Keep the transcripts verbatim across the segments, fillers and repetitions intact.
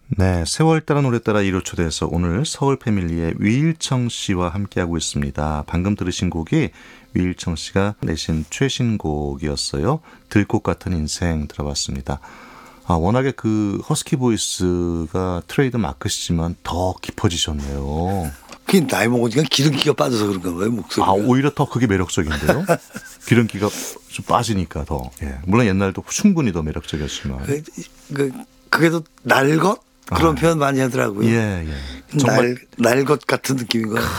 네, 세월 따라 노래 따라 이로 초대해서 오늘 서울 패밀리의 위일청 씨와 함께하고 있습니다. 방금 들으신 곡이 위일청 씨가 내신 최신곡이었어요. 들꽃 같은 인생 들어봤습니다. 아, 워낙에 그 허스키 보이스가 트레이드 마크시지만 더 깊어지셨네요. 그게 나이 먹으니까 기름기가 빠져서 그런가 봐요, 목소리가. 아, 오히려 더 그게 매력적인데요. 기름기가 좀 빠지니까 더. 예. 물론 옛날도 충분히 더 매력적이었지만. 그, 그, 그게도 날것? 그런 아, 표현 많이 하더라고요. 예, 예. 정말 날, 날것 같은 느낌인 거예요.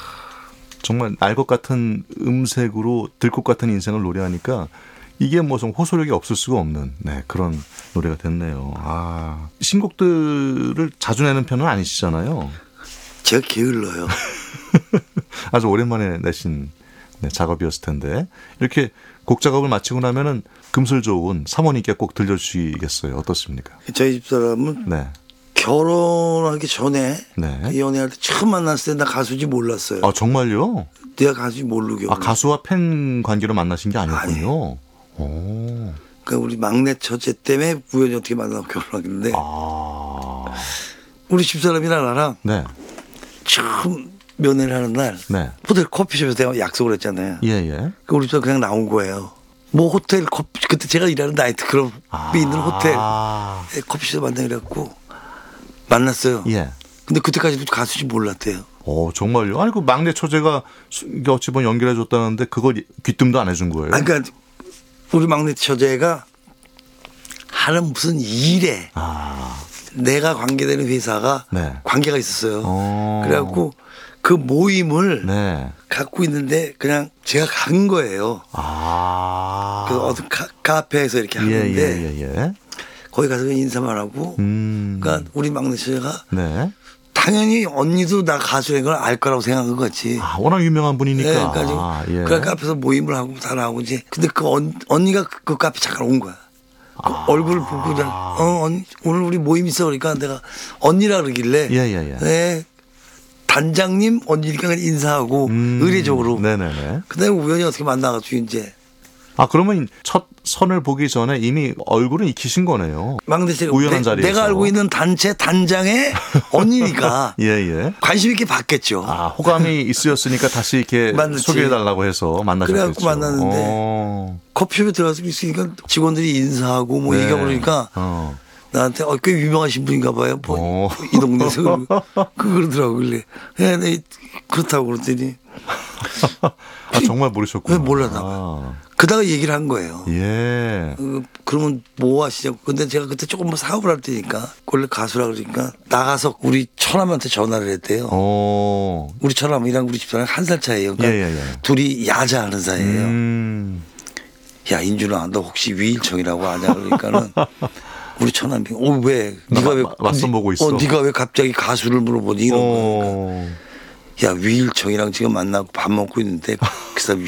정말 날 것 같은 음색으로 들꽃 같은 인생을 노래하니까 이게 뭐 좀 호소력이 없을 수가 없는 네, 그런 노래가 됐네요. 아, 신곡들을 자주 내는 편은 아니시잖아요. 제가 게을러요. 아주 오랜만에 내신 네, 작업이었을 텐데 이렇게 곡 작업을 마치고 나면은 금슬 좋은 사모님께 꼭 들려주시겠어요? 어떻습니까? 저희 집사람은 네. 결혼하기 전에 네. 연애할 때 처음 만났을 때 나 가수인지 몰랐어요. 아, 정말요? 내가 가수인지 모르게. 아, 가수와 팬 관계로 만나신 게 아니었군요. 오. 그러니까 우리 막내 처제 때문에 우연히 어떻게 만나고 결혼하겠는데 아. 우리 집사람이랑 나랑 네. 처음 면회를 하는 날 네. 호텔 커피숍에서 내가 약속을 했잖아요. 예, 예. 그 우리 집사람 그냥 나온 거예요. 뭐 호텔 커피 그때 제가 일하는 나이트클럽이 아. 있는 호텔 커피숍에서 만나기로 했고 만났어요. 예. 근데 그때까지도 가수인지 몰랐대요. 어, 정말요? 아니, 그 막내 처제가 이게 어찌 보면 연결해 줬다는데 그걸 귀뜸도 안 해준 거예요? 아니, 그러니까 우리 막내 처제가 하는 무슨 일에 아. 내가 관계되는 회사가 네. 관계가 있었어요. 어. 그래갖고 그 모임을 네. 갖고 있는데 그냥 제가 간 거예요. 아. 그 어떤 카, 카페에서 이렇게 하는데 예, 예, 예, 예. 거기 가서 인사만 하고 음. 그러니까 우리 막내 처제가 네. 당연히 언니도 나 가수라는 걸 알 거라고 생각한 거지. 아, 워낙 유명한 분이니까. 네, 그러니까 아, 예. 그 카페에서 모임을 하고 다 나오고 이제 근데 그 언, 언니가 그, 그 카페 잠깐 온 거야. 그 아. 얼굴을 보고 그냥 어, 언니, 오늘 우리 모임 있어 그러니까 내가 언니라 그러길래 예, 예, 예. 네, 단장님 언니니까 그냥 인사하고 음. 의례적으로. 네네네. 그다음에 우연히 어떻게 만나가지고 이제 아, 그러면 첫 선을 보기 전에 이미 얼굴은 익히신 거네요. 막내 씨 우연한 자리에서. 내가 알고 있는 단체 단장의 언니니까 예, 예. 관심 있게 봤겠죠. 아, 호감이 있으셨으니까 다시 이렇게 만났지. 소개해달라고 해서 만나셨겠죠. 그래갖고 만났는데 어. 커피숍에 들어가서 있으니까 직원들이 인사하고 뭐 네. 얘기하고 그러니까 어. 나한테 어, 꽤 유명하신 분인가 봐요. 뭐 어. 이 동네에서 그 그러더라고. 그래. 예, 네, 그렇다고 그랬더니 아, 정말 모르셨구나. 왜 몰라, 나. 아. 그다가 얘기를 한 거예요. 예. 어, 그러면 뭐 하시냐고. 근데 제가 그때 조금 뭐 사업을 할 때니까 원래 가수라 그러니까 나가서 우리 처남한테 전화를 했대요. 어. 우리 처남이랑 우리 집사람 한 살 차이예요. 그러니까 예, 예, 예. 둘이 야자하는 사이예요. 음. 야 인준아 너 혹시 위일청이라고 아냐 그러니까는 우리 처남이 어 왜 네가 왜 마- 맞선 보고 있어. 어 네가 왜 갑자기 가수를 물어보니 이런 거니까 어. 야 위일청이랑 지금 만나고 밥 먹고 있는데 그 사람